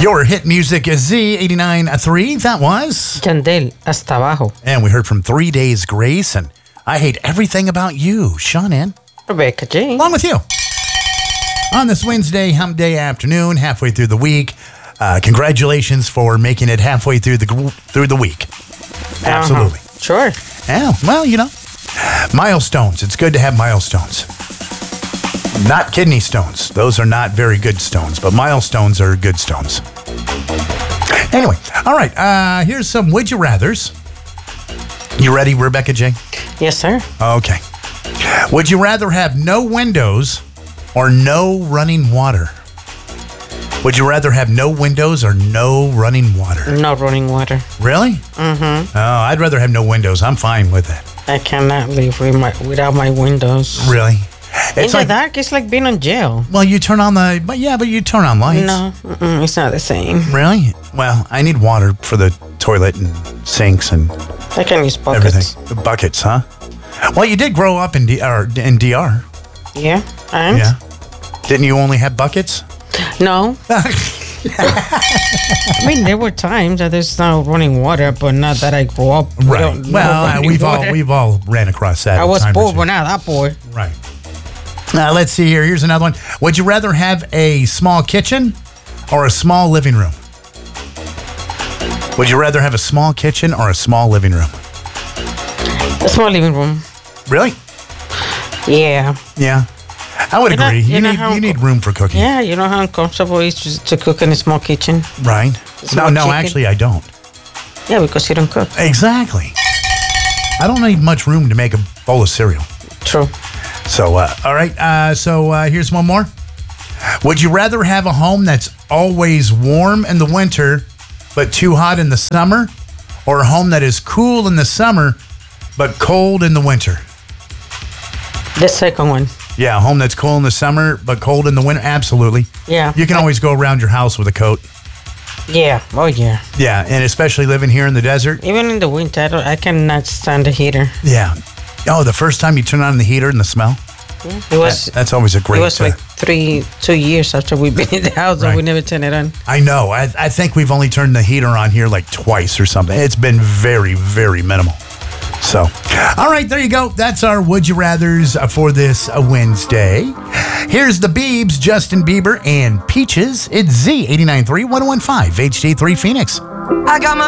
Your hit music is Z89.3. That was Yandel, Hasta Abajo. And we heard from 3 Days Grace and I Hate Everything About You. Sean in. Rebecca J. Along with you. On this Wednesday, hump day afternoon, halfway through the week. Congratulations for making it halfway through the week. Absolutely. Sure. Yeah, well, you know, milestones. It's good to have milestones. Not kidney stones. Those are not very good stones, but milestones are good stones. Anyway, all right, here's some Would You Rathers. You ready, Rebecca J? Yes, sir. Okay. Would you rather have no windows or no running water? Would you rather have no windows or no running water? No running water. Really? Mm-hmm. Oh, I'd rather have no windows. I'm fine with that. I cannot live without my windows. Really? In the dark, it's like being in jail. Well, you turn on but you turn on lights. No, it's not the same. Really? Well, I need water for the toilet and sinks and I can use buckets. everything. Buckets, huh? Well, you did grow up in DR. Yeah, and? Yeah. Didn't you only have buckets? No. I mean, there were times that there's no running water, but not that I grew up. Right. Well, we've all ran across that. I was poor, but not that poor. Right. Let's see here. Here's another one. Would you rather have a small kitchen or a small living room? Would you rather have a small kitchen or a small living room? A small living room. Really? Yeah. Yeah. I would agree. You need room for cooking. Yeah, you know how uncomfortable it is to cook in a small kitchen? Right. No, actually, I don't. Yeah, because you don't cook. Exactly. I don't need much room to make a bowl of cereal. True. So, all right. So here's one more. Would you rather have a home that's always warm in the winter but too hot in the summer, or a home that is cool in the summer but cold in the winter? The second one. Yeah, a home that's cool in the summer but cold in the winter. Absolutely. Yeah. You can always go around your house with a coat. Yeah. Oh, yeah. Yeah, and especially living here in the desert. Even in the winter, I cannot stand the heater. Yeah. Oh, the first time you turn on the heater and the smell? Yeah. That's always a great... It was like 2 years after we've been in the house and we never turned it on. I know. I think we've only turned the heater on here like twice or something. It's been very, very minimal. So, all right, there you go. That's our Would You Rathers for this Wednesday. Here's the Biebs, Justin Bieber, and Peaches. It's Z89.3, 101.5, HD3 Phoenix. I got my